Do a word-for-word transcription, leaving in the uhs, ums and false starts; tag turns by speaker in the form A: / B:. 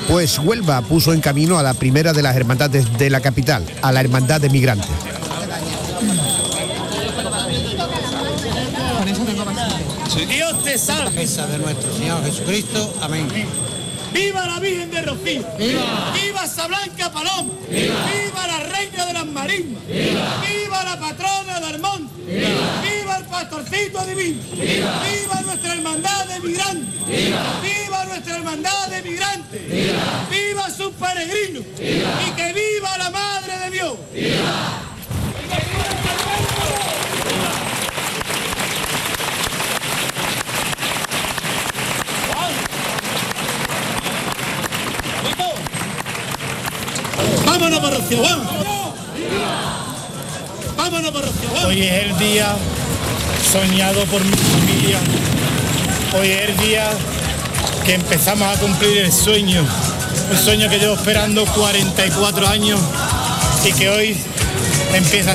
A: Pues Huelva puso en camino a la primera de las hermandades de la capital, a la Hermandad de Migrantes.
B: Dios te salve.
C: De nuestro Señor Jesucristo. Amén.
B: ¡Viva la Virgen de Rocío! ¡Viva! ¡Viva Sablanca Paloma! ¡Viva! ¡Viva la Reina de las Marismas! ¡Viva! ¡Viva la patrona del monte! ¡Viva! ¡Viva el pastorcito divino! ¡Viva! ¡Viva nuestra hermandad de migrantes! ¡Viva! ¡Viva nuestra hermandad de migrantes! ¡Viva! ¡Viva sus peregrinos! ¡Viva! ¡Y que viva la Madre de Dios! ¡Viva! ¡Vámonos por Rocío! ¡Vamos! ¡Vámonos por Rocío! ¡Vamos!
D: Hoy es el día soñado por mi familia. Hoy es el día que empezamos a cumplir el sueño. Un sueño que llevo esperando cuarenta y cuatro años y que hoy empieza